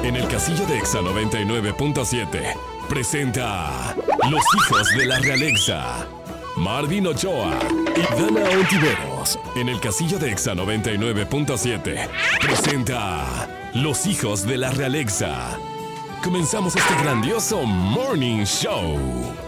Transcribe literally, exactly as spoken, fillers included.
En el casillo de Exa noventa y nueve punto siete presenta Los Hijos de la Realexa. Marvin Ochoa y Dana Ontiveros. En el casillo de Exa noventa y nueve punto siete presenta Los Hijos de la Realexa. Comenzamos este grandioso Morning Show.